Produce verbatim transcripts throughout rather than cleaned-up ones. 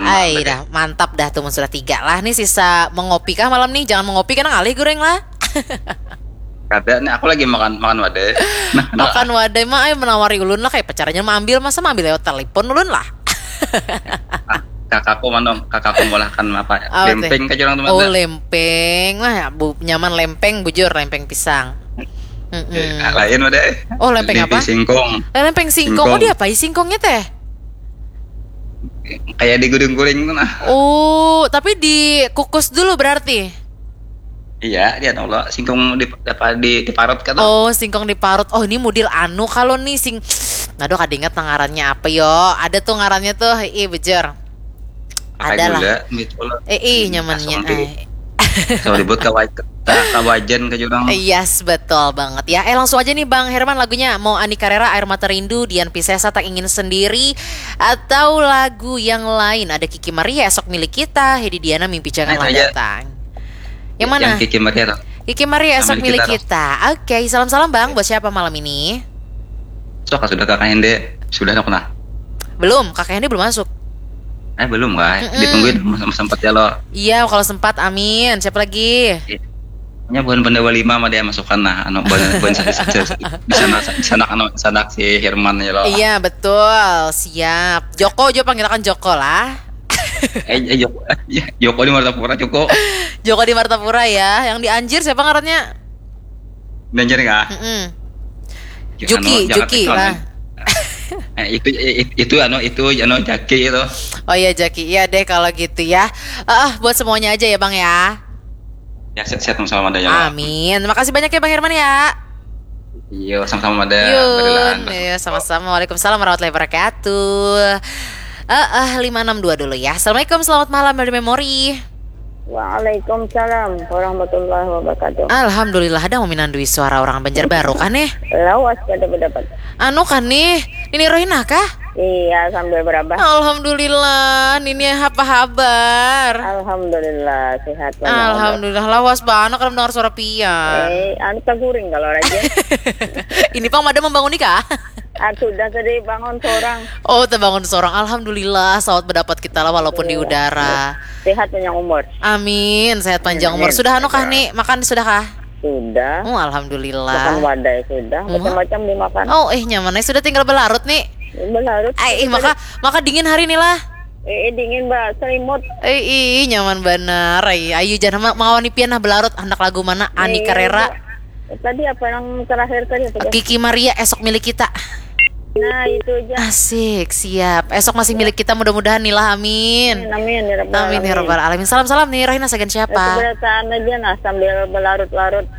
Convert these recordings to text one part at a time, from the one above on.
Ay dah mantap dah tuh sudah tiga lah. Nih sisa mengopi kah malam nih? Jangan mengopi kan ngalih goreng lah. Kada nih aku lagi makan makan wadah. Nah, Makan wadah mah ay menawari ulun lah kayak pacarnya mah ambil masa mah ambil lewat telepon ulun lah. ah, kakakku manong, kakakku molahkan apa? Apa teh? Lempeng ka jurang teman. Oh lempeng mah ya, bu, nyaman lempeng bujur lempeng pisang. Mm-mm. Eh, lain wadah. Oh lempeng apa? Singkong. Eh, lempeng singkong. Oh Singkong. dia apa singkongnya teh? Kayak digudung-guling tuh nah. Oh tapi dikukus dulu berarti. Iya, dia nolak singkong di apa di diparut kan. Oh singkong diparut. Oh ini model anu kalau nih sing. Aduh kadinget ngarannya apa yo? Ada tuh ngarannya tuh, ih bujur. Ada lah. Eh ih nyamannya. So ribut kawajan kawajan ke jurang. Yes betul banget ya. Eh langsung aja nih Bang Herman lagunya mau Ani Carrera Air Mata Rindu, Dian Piscesa Tak Ingin Sendiri atau lagu yang lain ada Kiki Maria Esok Milik Kita, Hedi Diana Mimpi Janganlah Datang. Yang mana? Yang Kiki Maria. Kiki Maria Esok Milik Kita. Kita. Oke, okay, salam-salam Bang buat siapa malam ini? So sudah kakak Hende sudah nak pernah? Belum, kakak Hende belum masuk. Eh belum guys, ditungguin sempat ya lo. Iya kalau sempat, amin. Siapa lagi? Nya bukan benda walima mah dia masukkan nah anu bukan bukan di sana di sana anu sana si Herman ya lo. Iya betul, siap. Joko, Jo panggilkan Joko lah. eh, eh Joko, Joko di Martapura Joko. Joko di Martapura ya, yang di Anjir siapa ngarannya? Danjer enggak? Mm-mm. Juki, anu, Juki lah. Eh, itu itu, itu anu itu anu Jaki itu. Oh iya Jaki, iya deh kalau gitu ya. Ah, uh, buat semuanya aja ya Bang ya. Ya sehat-sehat sama Mada ya. Amin. Makasih banyak ya Bang Herman ya. Iya, sama-sama Mada. Yun, iya sama-sama. Waalaikumsalam warahmatullahi wabarakatuh. Eh, uh, uh, lima enam dua dulu ya. Assalamualaikum, selamat malam dari Memori. Waalaikumsalam warahmatullahi wabarakatuh. Alhamdulillah ada meminandui suara orang Banjarbaru kan nih? Lawas pada pendapat. Anu kan nih, ini Rohina kah? Iya sambil berabah. Alhamdulillah, ini apa kabar? Alhamdulillah sehat. Alhamdulillah lawas banget kalau mendengar suara Pia. Eh, anu taguring kalau raja. Ini Pang Mada membangun nikah? Ah, sudah tadi bangun seorang. Oh, terbangun seorang. Alhamdulillah, sawat mendapat kita lah walaupun di udara. Sehat panjang umur. Amin, sehat panjang umur. Sudah anu kah nih? Makan sudah kah? Sudah. Oh, alhamdulillah. Makan wadai sudah. Macam-macam dimakan. Oh, eh nyaman. Sudah tinggal belarut nih. Belarut. Eh, eh maka maka dingin hari ini lah. Eh, dingin mbak, selimut. Eh, ih, nyaman bener. Ay, ayo jangan mau nipian nah belarut. Anak lagu mana? Ani Carrera. Tadi apa yang terakhir tadi? Kiki Maria Esok Milik Kita. Nah itu aja. Asik, siap. Esok masih milik kita mudah-mudahan nih lah, amin. Amin ya rabbal alamin. Amin ya rabbal alamin. Salam-salam nih Rahina segan siapa? Keberatan aja nah sambil belarut-larut.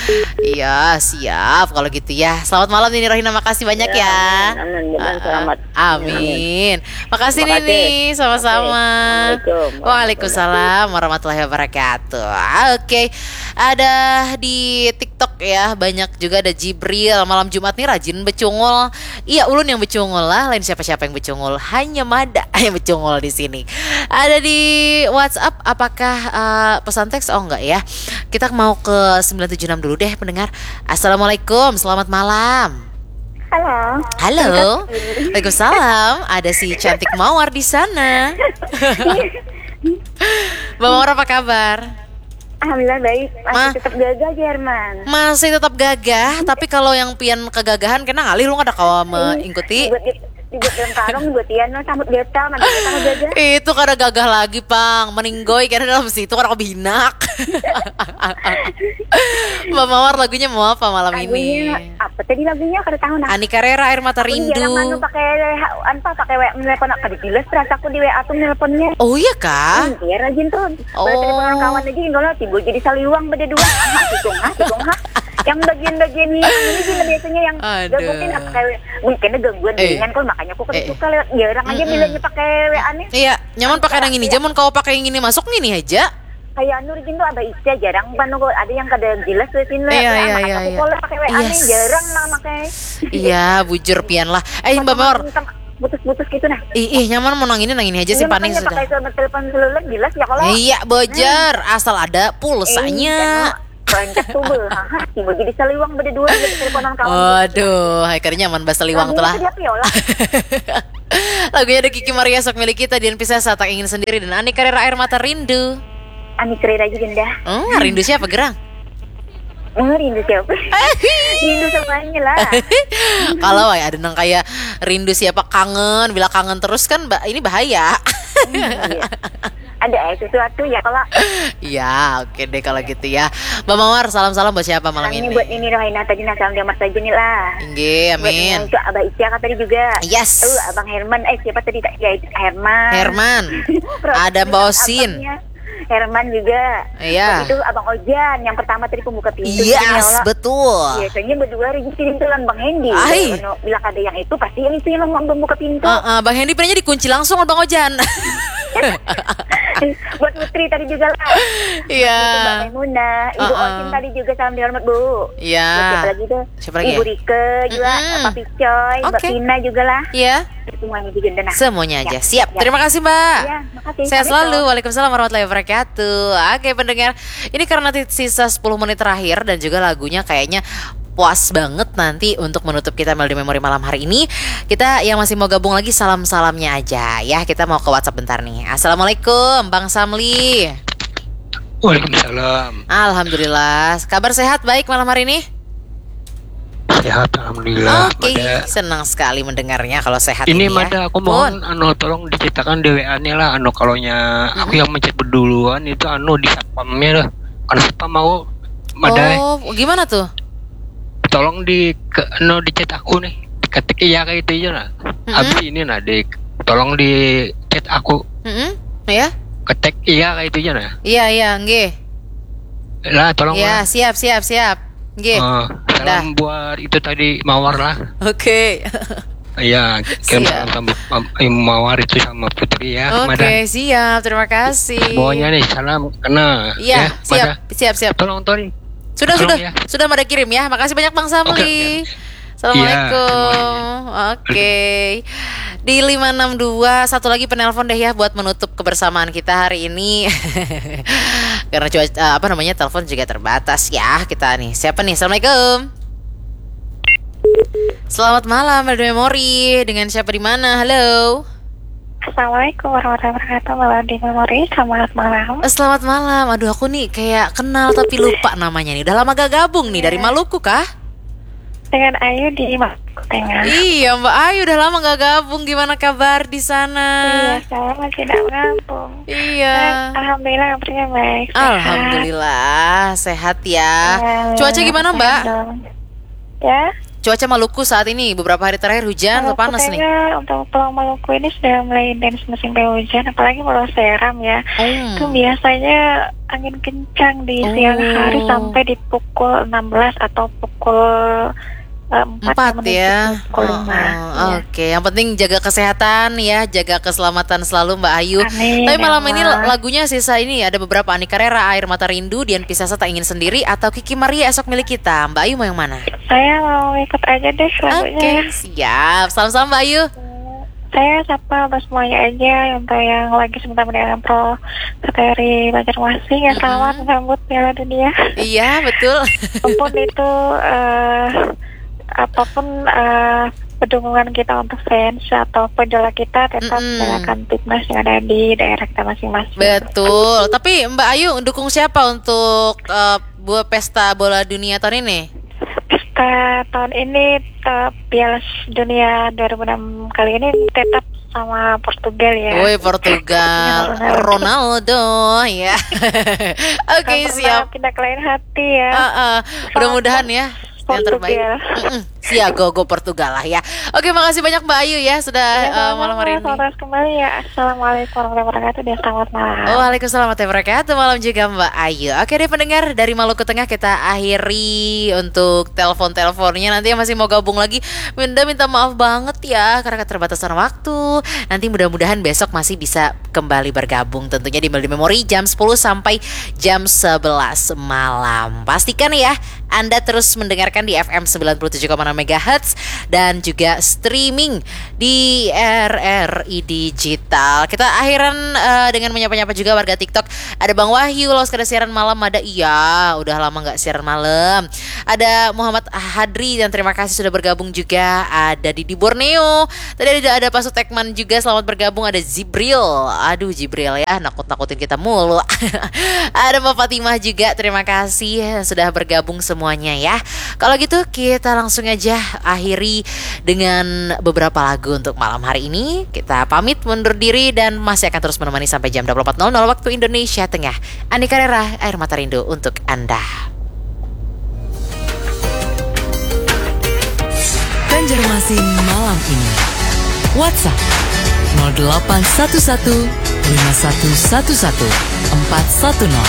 Iya, siap kalau gitu ya. Selamat malam Nini Rohina, makasih banyak ya. ya. Amin, amin. Selamat. Amin. Makasih Nini, sama-sama. Waalaikumsalam warahmatullahi wabarakatuh. Oke, ada di TikTok ya, banyak juga ada Jibril. Malam Jumat nih rajin becungul. Iya, ulun yang becungul lah, lain siapa-siapa yang becungul. Hanya Mada yang becungul di sini. Ada di WhatsApp, apakah uh, pesan teks? Oh enggak ya. Kita mau ke sembilan tujuh enam dulu deh pendengar. Assalamualaikum, selamat malam. Halo. Halo. Waalaikumsalam. Ada si cantik Mawar di sana. Mbak Mawar apa kabar? Alhamdulillah baik. Masih Ma? tetap gagah Jerman. Masih tetap gagah, tapi kalau yang pian kegagahan kena ngalih lu ada kawa mengikuti. Dibuat dalam karung buat Tian no sambut getal nanti kita gagah. Itu kada gagah lagi, Pang. Meninggoy karena dalam situ kada kebinak. Mbak Mawar lagunya mau apa malam lagunya, ini? Apa tadi lagunya kada tahu nah. Ani Carrera Air Mata Rindu. Jarang anu pakai apa pakai W A telepon kada jelas perasaku di W A tuh teleponnya. Oh iya kah? Iya rajin tuh. Oh. Telepon kawan aja enggak tiba jadi saliwang beda dua. Tikung ha, tikung ha. Yang bagian-bagian ini ini biasanya yang gangguin apa kayak mungkin gangguan dengan kok makanya aku kada suka lewat jarang aja bilangnya pakai W A-nya. Iya, nyaman pakai yang ini. Jaman kau pakai yang ini masuk gini aja. Kayak Nur gitu ada Ica jarang panu ada yang kada jelas tuh sini. Iya iya iya. Aku kalau pakai W A-nya jarang lah pakai. Iya, bujur pian lah. Eh Mbak Mawar, putus-putus gitu nah. Ih, ih nyaman mau nang ini nang ini aja sih paning sudah. Pakai telepon seluler jelas ya kalau. Iya, bujur asal ada pulsanya. Peranjak tuh beuh, haha, tiba jadi saliwang beda dua jadi teleponan kawan. Aduh, hai nyaman bahasa liwang tuh lah. Lagunya ada Kiki Maria Sok Milik Kita, Dian Piscesa Tak Ingin Sendiri, dan Ani Karera Air Mata Rindu. Ani Karera juga dah. Hmm, rindu siapa Gerang? Oh, rindu siapa? Rindu semuanya lah. Kalau ya ada nang kayak rindu siapa kangen, bila kangen terus kan ba- ini bahaya. Iya. Ada eh, sesuatu ya kalau. Iya, oke deh kalau gitu ya. Mbak Mawar, salam-salam buat siapa malam ini? ini? Buat ini Rohaina tadi salam diamat saja nih lah. Inggih, amin. Buat Abah Isya tadi juga. Yes. Uh, Abang Herman, eh siapa tadi? Ya itu Herman. Herman. Ada Mbak Osin. Herman juga. Iya. Itu Abang Ojan yang pertama tadi pembuka pintu. Yes, betul. Biasanya berdua rezekiin tuh Bang Hendi. Ay. Kalau bila ada yang itu pasti yang itu yang membuka pintu. Uh, uh, Bang Hendi pengennya dikunci langsung oleh Bang Ojan. Buat Putri tadi juga lah. Iya. Mbak Maimunah, Ibu Uh-uh. Osin tadi juga salam dihormat Bu. Iya. Siapa lagi tuh? Siapa lagi Ibu ya? Rike juga, Mm-mm. Papi Coy, Mbak Oke. Pina juga lah. Iya. Semuanya juga dengar. Semuanya aja. Ya, Siap. ya. Terima kasih, Mbak. Ya, makasih. Sehat selalu. Assalamualaikum. Waalaikumsalam warahmatullahi wabarakatuh. Oke pendengar, ini karena sisa sepuluh menit terakhir dan juga lagunya kayaknya puas banget nanti untuk menutup kita Melody Memory malam hari ini. Kita yang masih mau gabung lagi salam-salamnya aja ya. Kita mau ke WhatsApp bentar nih. Assalamualaikum Bang Samli. Waalaikumsalam. Alhamdulillah. Kabar sehat baik malam hari ini? Sehat alhamdulillah. Oke, Mada. senang sekali mendengarnya kalau sehat Ini ini ya. Mada, aku mohon anu tolong diceritakan D W A-nya lah, anu kalau nya aku yang mencet berduluan itu anu di spamnya lah. Karena spam mau Mada. Oh, gimana tuh? Tolong di ke, anu dicet aku nih. Diketik iya kayak itu aja lah. Habis ini nah di tolong di chat aku. Mm-mm. Ya? Ketik iya kayak itu aja nah. Iya, iya, nggih. Lah tolong Ya, lah. siap, siap, siap. Nggih. Eh, salam buat itu tadi Mawar lah. Oke. Iya, kirim Siap. salam sama Im Mawar itu sama Putri ya. Oke, Mada. siap. Terima kasih. Semuanya nih salam kena. Iya, siap, Mada. siap, siap. Tolong Tori. Sudah, Tolong sudah. ya. Sudah Mada kirim ya. Makasih banyak Bang Samli. Oke, oke. Assalamualaikum. Iya, Oke. Di lima enam dua satu lagi penelpon deh ya buat menutup kebersamaan kita hari ini. Karena cuaca eh, apa namanya telepon juga terbatas ya kita nih. Siapa nih? Assalamualaikum. Selamat malam Melody Memory. Dengan siapa di mana? Halo. Assalamualaikum warahmatullahi wabarakatuh. Melody Memory, selamat malam. Eh, Selamat malam. Aduh aku nih kayak kenal tapi lupa namanya nih. Udah lama gak gabung nih dari Maluku kah? Dengan Ayu di Maluku Tengah. Iya Mbak Ayu udah lama gak gabung. Gimana kabar di sana? Iya, saya masih tidak ngapung. Iya. Alhamdulillah kabarnya baik. sehat. Alhamdulillah sehat ya. Ya, Cuaca gimana sehat Mbak? dong. Ya. Cuaca Maluku saat ini beberapa hari terakhir hujan atau Maluku panas nih? Tengah, untuk Pulau Maluku ini sudah mulai intens musim penghujan, apalagi Pulau Seram ya. Hmm. Itu biasanya angin kencang di Oh. siang hari sampai di pukul enam belas atau pukul uh, empat, Empat menuju ya. pukul Oh, lima. oh, Ya. Oke, yang penting jaga kesehatan ya, jaga keselamatan selalu Mbak Ayu. Amin, Tapi malam ya ini Allah. lagunya sisa ini ada beberapa Ani Karera, Air Mata Rindu, Dian Piscesa Tak Ingin Sendiri, atau Kiki Maria Esok Milik Kita. Mbak Ayu mau yang mana? Saya mau ikut aja deh Oke, lagunya. siap. Salam-salam Mbak Ayu. Saya sapa buat semuanya aja untuk yang lagi sebentar mendengarkan pro Kateri Banjarmasin ya, selamat menyambut Piala Dunia. Iya, betul. Apapun itu eh, apapun eh, pendukungan kita untuk fans atau penjualan kita tetap Mm-mm. menggunakan timnas yang ada di daerah kita masing-masing. Betul. Tapi Mbak Ayu dukung siapa untuk uh, buat pesta bola dunia tahun ini? Pesta tahun ini eh, Piala Dunia dua ribu enam kali ini tetap sama Portugal ya. Woi Portugal, Ronaldo ya. Oke, Nggak pernah siap. pindah ke lain hati ya. Uh, uh, mudah-mudahan ya yang terbaik. Portugal. Mm-mm. Siap, go go Portugal lah ya. Oke, makasih banyak Mbak Ayu ya sudah Ya, uh, malam hari ini. Selamat kembali ya. Assalamualaikum warahmatullahi wabarakatuh dan selamat malam. Waalaikumsalam warahmatullahi wabarakatuh. Malam juga Mbak Ayu. Oke deh pendengar, dari Maluku Tengah kita akhiri untuk telepon-teleponnya. Nanti yang masih mau gabung lagi, Minda minta maaf banget ya karena keterbatasan waktu. Nanti mudah-mudahan besok masih bisa kembali bergabung tentunya di Melody Memory jam sepuluh sampai jam sebelas malam. Pastikan ya Anda terus mendengarkan di F M sembilan puluh tujuh koma enam megahertz dan juga streaming di R R I Digital. Kita akhiran uh, dengan menyapa-nyapa juga warga TikTok. Ada Bang Wahyu, los kada siaran malam. Ada iya, udah lama nggak siaran malam. Ada Muhammad Hadri dan terima kasih sudah bergabung juga. Ada Didi Borneo. Tadi ada ada Pak Sutekman juga, selamat bergabung. Ada Jibril, aduh Jibril ya, nakut-nakutin kita mulu. Ada Mbak Fatimah juga, terima kasih sudah bergabung semuanya ya. Kalau gitu kita langsung aja akhiri dengan beberapa lagu untuk malam hari ini. Kita pamit mundur diri dan masih akan terus menemani sampai jam dua puluh empat nol nol waktu Indonesia Tengah. Andi Karera, Air Mata Rindu untuk Anda. Banjarmasin malam ini. WhatsApp nol delapan satu satu lima satu satu satu empat satu nol.